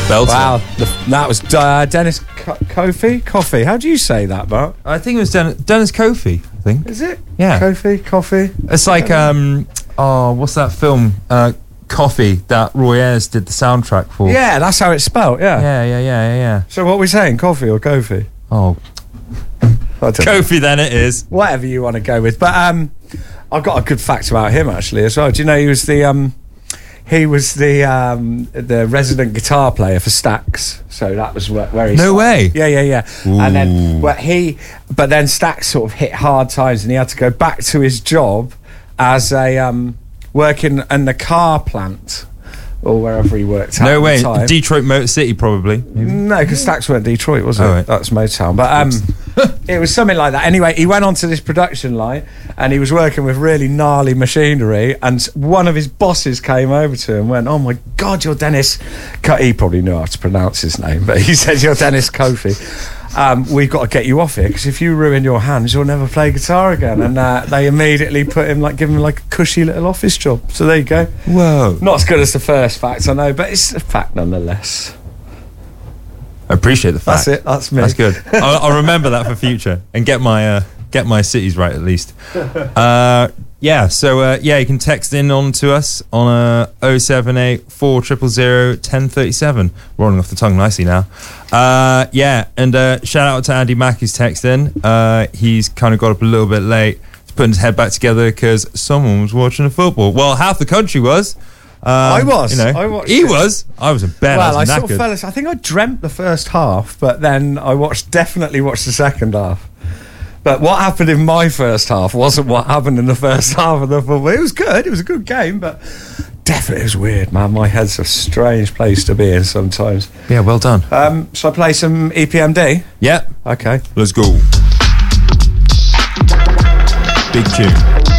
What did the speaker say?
Belter. Wow, that was Dennis Coffey. How do you say that, Mark? I think it was Dennis Coffey, I think. Is it? Yeah. Coffey. It's like, what's that film? Coffee that Roy Ayers did the soundtrack for. Yeah, that's how it's spelt, yeah. Yeah. So what are we saying, coffee or Kofi? Oh, I don't know. Kofi then it is. Whatever you want to go with. But I've got a good fact about him, actually, as well. Do you know he was the resident guitar player for Stax, so that was where he No started. way. Yeah. Ooh. And then but then Stax sort of hit hard times, and he had to go back to his job as a working in the car plant or wherever he worked. No at way. the time. Detroit Motor City, probably. No, because Stax weren't Detroit, was it? Oh, right. That's Motown. But it was something like that. Anyway, he went onto this production line and he was working with really gnarly machinery, and one of his bosses came over to him and went, "Oh my God, you're Dennis..." He probably knew how to pronounce his name, but he said, "You're Dennis Coffey. We've got to get you off here, because if you ruin your hands, you'll never play guitar again." And they immediately give him like a cushy little office job. So there you go. Whoa. Not as good as the first fact, I know, but it's a fact nonetheless. I appreciate the fact. That's it. That's me. That's good. I'll remember that for future and get my cities right at least. You can text in on to us on 078 400 1037. Rolling off the tongue nicely now. And shout out to Andy Mack who's texting. He's kind of got up a little bit late. He's putting his head back together because someone was watching the football. Well, half the country was. I was. You know, I watched he it. was. I was in bed. Well, I was I sort knackered. of fell asleep. I think I dreamt the first half, but then I definitely watched the second half. But what happened in my first half wasn't what happened in the first half of the football. It was good. It was a good game, but definitely it was weird, man. My head's a strange place to be in sometimes. Yeah, well done. Shall I play some EPMD? Yeah. Okay. Let's go. Big tune.